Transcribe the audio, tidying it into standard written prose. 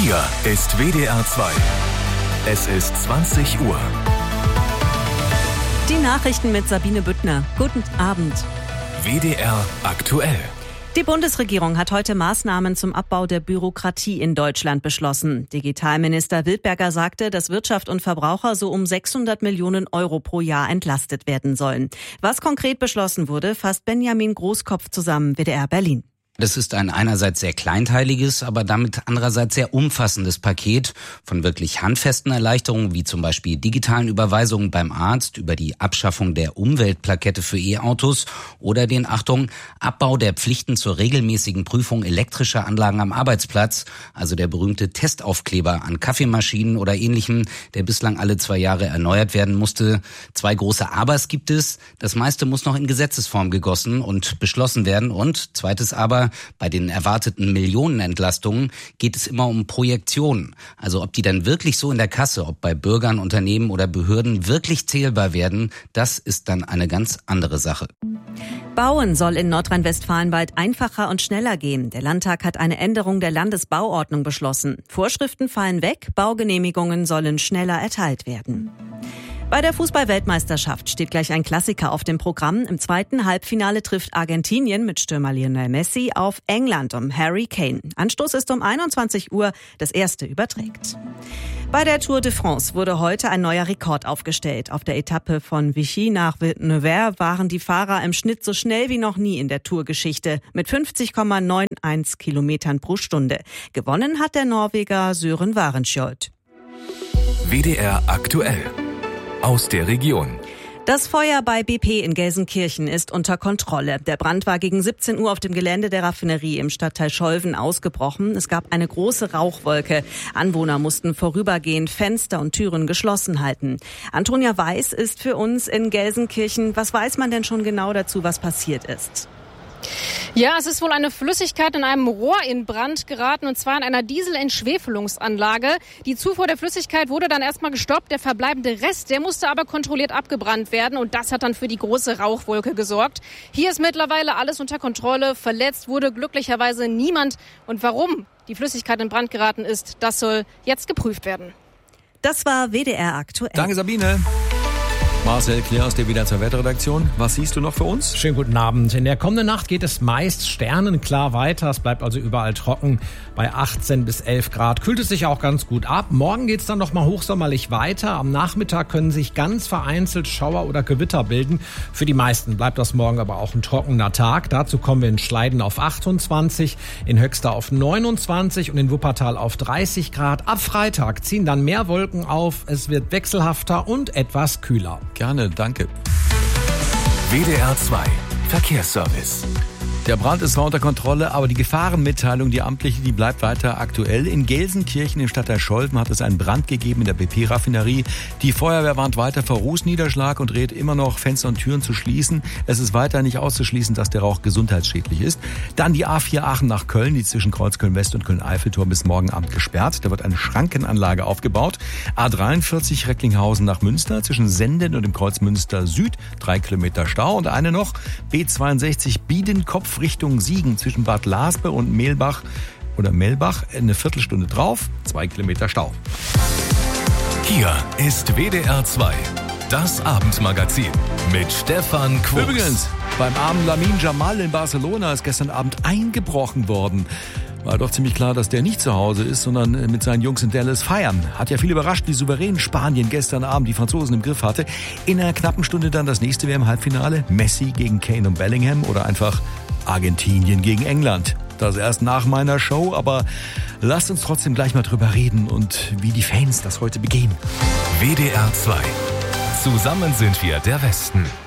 Hier ist WDR 2. Es ist 20 Uhr. Die Nachrichten mit Sabine Büttner. Guten Abend. WDR aktuell. Die Bundesregierung hat heute Maßnahmen zum Abbau der Bürokratie in Deutschland beschlossen. Digitalminister Wildberger sagte, dass Wirtschaft und Verbraucher so um 600 Millionen Euro pro Jahr entlastet werden sollen. Was konkret beschlossen wurde, fasst Benjamin Großkopf zusammen, WDR Berlin. Das ist ein einerseits sehr kleinteiliges, aber damit andererseits sehr umfassendes Paket von wirklich handfesten Erleichterungen, wie zum Beispiel digitalen Überweisungen beim Arzt, über die Abschaffung der Umweltplakette für E-Autos oder den, Achtung, Abbau der Pflichten zur regelmäßigen Prüfung elektrischer Anlagen am Arbeitsplatz, also der berühmte Testaufkleber an Kaffeemaschinen oder Ähnlichem, der bislang alle 2 Jahre erneuert werden musste. 2 große Abers gibt es. Das meiste muss noch in Gesetzesform gegossen und beschlossen werden. Und zweites Aber, bei den erwarteten Millionenentlastungen geht es immer um Projektionen. Also ob die dann wirklich so in der Kasse, ob bei Bürgern, Unternehmen oder Behörden wirklich zählbar werden, das ist dann eine ganz andere Sache. Bauen soll in Nordrhein-Westfalen bald einfacher und schneller gehen. Der Landtag hat eine Änderung der Landesbauordnung beschlossen. Vorschriften fallen weg, Baugenehmigungen sollen schneller erteilt werden. Bei der Fußball-Weltmeisterschaft steht gleich ein Klassiker auf dem Programm. Im zweiten Halbfinale trifft Argentinien mit Stürmer Lionel Messi auf England um Harry Kane. Anstoß ist um 21 Uhr, das erste überträgt. Bei der Tour de France wurde heute ein neuer Rekord aufgestellt. Auf der Etappe von Vichy nach Nevers waren die Fahrer im Schnitt so schnell wie noch nie in der Tourgeschichte mit 50,91 Kilometern pro Stunde. Gewonnen hat der Norweger Søren Varenskjold. WDR aktuell. Aus der Region. Das Feuer bei BP in Gelsenkirchen ist unter Kontrolle. Der Brand war gegen 17 Uhr auf dem Gelände der Raffinerie im Stadtteil Scholven ausgebrochen. Es gab eine große Rauchwolke. Anwohner mussten vorübergehend Fenster und Türen geschlossen halten. Antonia Weiß ist für uns in Gelsenkirchen. Was weiß man denn schon genau dazu, was passiert ist? Ja, es ist wohl eine Flüssigkeit in einem Rohr in Brand geraten, und zwar in einer Dieselentschwefelungsanlage. Die Zufuhr der Flüssigkeit wurde dann erstmal gestoppt. Der verbleibende Rest, der musste aber kontrolliert abgebrannt werden, und das hat dann für die große Rauchwolke gesorgt. Hier ist mittlerweile alles unter Kontrolle. Verletzt wurde glücklicherweise niemand. Und warum die Flüssigkeit in Brand geraten ist, das soll jetzt geprüft werden. Das war WDR aktuell. Danke, Sabine. Marcel Claire aus der WDR 2 Wetterredaktion. Was siehst du noch für uns? Schönen guten Abend. In der kommenden Nacht geht es meist sternenklar weiter. Es bleibt also überall trocken. Bei 18 bis 11 Grad kühlt es sich auch ganz gut ab. Morgen geht es dann noch mal hochsommerlich weiter. Am Nachmittag können sich ganz vereinzelt Schauer oder Gewitter bilden. Für die meisten bleibt das morgen aber auch ein trockener Tag. Dazu kommen wir in Schleiden auf 28, in Höxter auf 29 und in Wuppertal auf 30 Grad. Ab Freitag ziehen dann mehr Wolken auf. Es wird wechselhafter und etwas kühler. Gerne, danke. WDR 2 Verkehrsservice. Der Brand ist zwar unter Kontrolle, aber die Gefahrenmitteilung, die amtliche, die bleibt weiter aktuell. In Gelsenkirchen im Stadtteil Scholven hat es einen Brand gegeben in der BP-Raffinerie. Die Feuerwehr warnt weiter vor Rußniederschlag und rät immer noch, Fenster und Türen zu schließen. Es ist weiter nicht auszuschließen, dass der Rauch gesundheitsschädlich ist. Dann die A4 Aachen nach Köln, die zwischen Kreuzköln-West und Köln-Eiffelturm bis morgen Abend gesperrt. Da wird eine Schrankenanlage aufgebaut. A43 Recklinghausen nach Münster, zwischen Senden und dem Kreuz Münster Süd, 3 Kilometer Stau. Und eine noch, B62 Biedenkopf Richtung Siegen zwischen Bad Laspe und Melbach, eine Viertelstunde drauf, 2 Kilometer Stau. Hier ist WDR 2, das Abendmagazin mit Stefan Quos. Übrigens, beim armen Lamine Jamal in Barcelona ist gestern Abend eingebrochen worden. War doch ziemlich klar, dass der nicht zu Hause ist, sondern mit seinen Jungs in Dallas feiern. Hat ja viel überrascht, wie souverän Spanien gestern Abend die Franzosen im Griff hatte. In einer knappen Stunde dann das nächste WM-Halbfinale. Messi gegen Kane und Bellingham oder einfach Argentinien gegen England. Das erst nach meiner Show, aber lasst uns trotzdem gleich mal drüber reden und wie die Fans das heute begehen. WDR 2. Zusammen sind wir der Westen.